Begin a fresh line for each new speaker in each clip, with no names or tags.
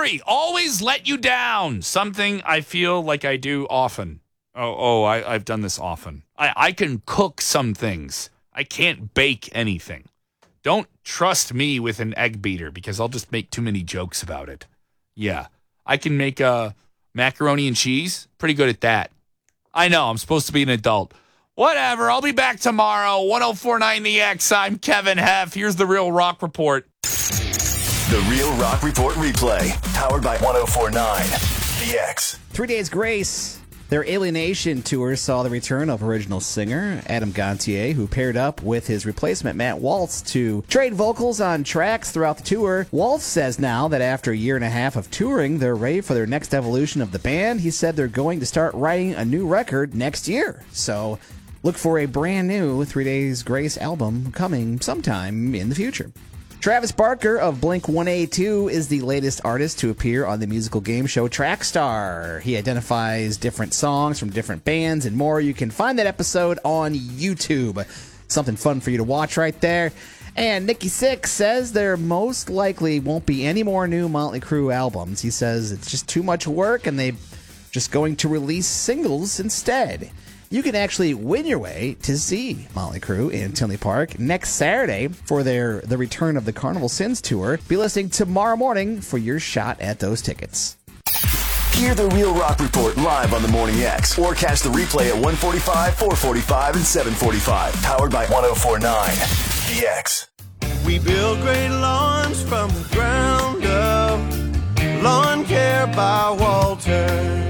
Lori, always let you down. Something I feel like I do often. I've done this often. I can cook some things. I can't bake anything. Don't trust me with an egg beater because I'll just make too many jokes about it. Yeah, I can make macaroni and cheese. Pretty good at that. I know, I'm supposed to be an adult. Whatever, I'll be back tomorrow. 104.9 The X. I'm Kevin Heff. Here's the Real Rock Report.
The Real Rock Report replay, powered by 104.9 The X.
3 Days Grace. Their Alienation tour saw the return of original singer Adam Gontier, who paired up with his replacement Matt Waltz to trade vocals on tracks throughout the tour. Waltz says now that after a year and a half of touring, they're ready for their next evolution of the band. He said they're going to start writing a new record next year. So look for a brand new 3 Days Grace album coming sometime in the future. Travis Barker of Blink-182 is the latest artist to appear on the musical game show Trackstar. He identifies different songs from different bands and more. You can find that episode on YouTube. Something fun for you to watch right there. And Nikki Sixx says there most likely won't be any more new Motley Crue albums. He says it's just too much work and they're just going to release singles instead. You can actually win your way to see Motley Crue in Tinley Park next Saturday for the return of the Carnival Sins tour. Be listening tomorrow morning for your shot at those tickets.
Hear the Real Rock Report live on the Morning X or catch the replay at 1:45, 4:45, and 7:45. Powered by 104.9 The X.
We build great lawns from the ground up. Lawn Care by Walter.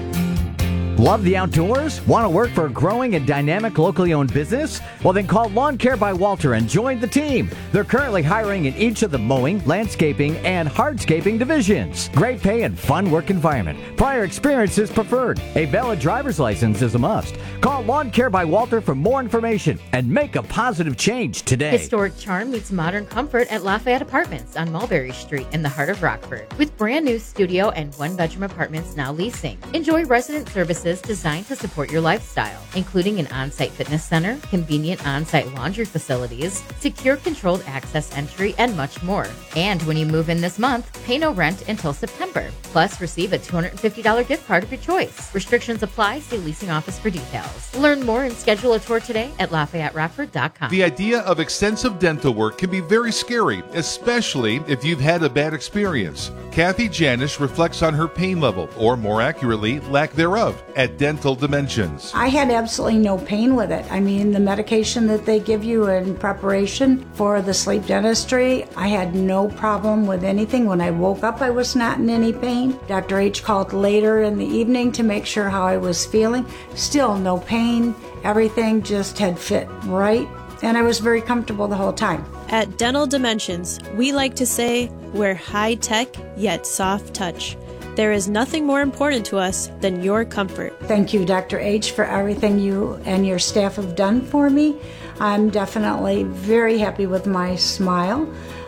Love the outdoors? Want to work for a growing and dynamic locally owned business? Well, then call Lawn Care by Walter and join the team. They're currently hiring in each of the mowing, landscaping, and hardscaping divisions. Great pay and fun work environment. Prior experience is preferred. A valid driver's license is a must. Call Lawn Care by Walter for more information and make a positive change today.
Historic charm meets modern comfort at Lafayette Apartments on Mulberry Street in the heart of Rockford. With brand new studio and one-bedroom apartments now leasing. Enjoy resident services designed to support your lifestyle, including an on-site fitness center, convenient on-site laundry facilities, secure controlled access entry, and much more. And when you move in this month, pay no rent until September. Plus, receive a $250 gift card of your choice. Restrictions apply. See leasing office for details. Learn more and schedule a tour today at LafayetteRockford.com.
The idea of extensive dental work can be very scary, especially if you've had a bad experience. Kathy Janish reflects on her pain level, or more accurately, lack thereof, at Dental Dimensions.
I had absolutely no pain with it. I mean, the medication that they give you in preparation for the sleep dentistry, I had no problem with anything. When I woke up, I was not in any pain. Dr. H called later in the evening to make sure how I was feeling. Still no pain. Everything just had fit right, and I was very comfortable the whole time.
At Dental Dimensions, we like to say we're high tech yet soft touch. There is nothing more important to us than your comfort.
Thank you, Dr. H, for everything you and your staff have done for me. I'm definitely very happy with my smile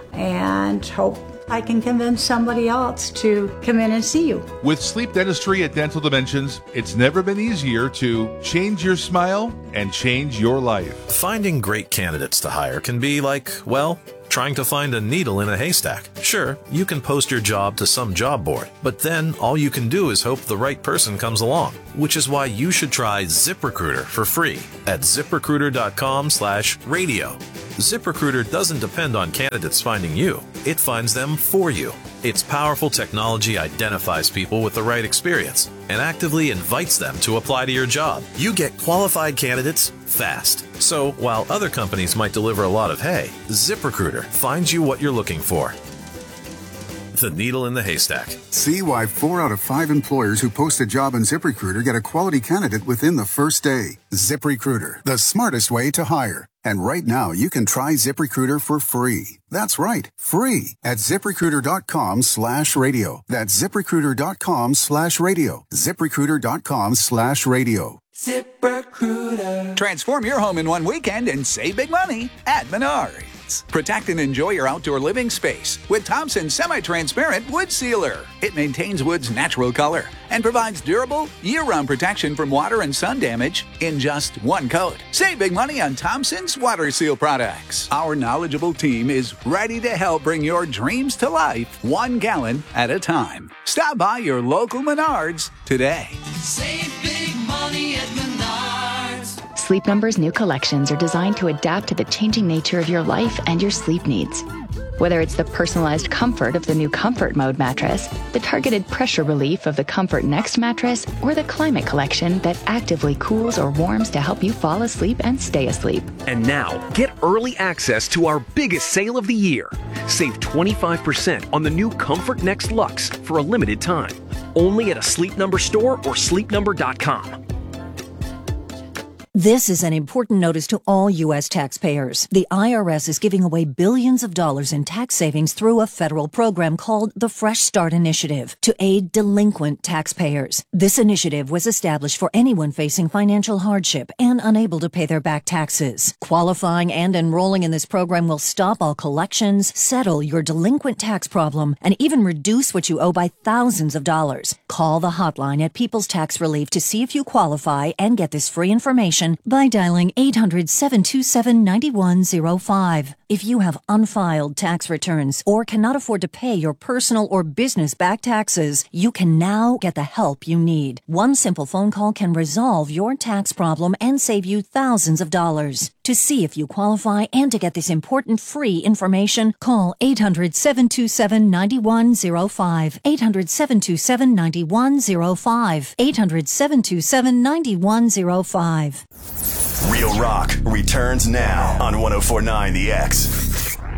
and hope I can convince somebody else to come in and see you.
With sleep dentistry at Dental Dimensions, it's never been easier to change your smile and change your life.
Finding great candidates to hire can be like, well, trying to find a needle in a haystack. Sure, you can post your job to some job board, but then all you can do is hope the right person comes along, which is why you should try ZipRecruiter for free at ZipRecruiter.com/radio. ZipRecruiter doesn't depend on candidates finding you. It finds them for you. Its powerful technology identifies people with the right experience and actively invites them to apply to your job. You get qualified candidates fast. So while other companies might deliver a lot of hay, ZipRecruiter finds you what you're looking for. The needle in the haystack.
See why 4 out of 5 employers who post a job on ZipRecruiter get a quality candidate within the first day. ZipRecruiter, the smartest way to hire. And right now, you can try ZipRecruiter for free. That's right, free at ZipRecruiter.com/radio. That's ZipRecruiter.com/radio. ZipRecruiter.com/radio.
ZipRecruiter. Transform your home in one weekend and save big money at Menards. results. Protect and enjoy your outdoor living space with Thompson Semi-Transparent Wood Sealer. It maintains wood's natural color and provides durable, year-round protection from water and sun damage in just one coat. Save big money on Thompson's Water Seal products. Our knowledgeable team is ready to help bring your dreams to life 1 gallon at a time. Stop by your local Menards today.
Save big money at Menards.
Sleep Number's new collections are designed to adapt to the changing nature of your life and your sleep needs. Whether it's the personalized comfort of the new Comfort Mode mattress, the targeted pressure relief of the Comfort Next mattress, or the Climate Collection that actively cools or warms to help you fall asleep and stay asleep.
And now, get early access to our biggest sale of the year. Save 25% on the new Comfort Next Luxe for a limited time. Only at a Sleep Number store or sleepnumber.com.
This is an important notice to all U.S. taxpayers. The IRS is giving away billions of dollars in tax savings through a federal program called the Fresh Start Initiative to aid delinquent taxpayers. This initiative was established for anyone facing financial hardship and unable to pay their back taxes. Qualifying and enrolling in this program will stop all collections, settle your delinquent tax problem, and even reduce what you owe by thousands of dollars. Call the hotline at People's Tax Relief to see if you qualify and get this free information by dialing 800-727-9105. If you have unfiled tax returns or cannot afford to pay your personal or business back taxes, you can now get the help you need. One simple phone call can resolve your tax problem and save you thousands of dollars. To see if you qualify and to get this important free information, call 800-727-9105. 800-727-9105. 800-727-9105.
Real Rock returns now on 104.9 The X.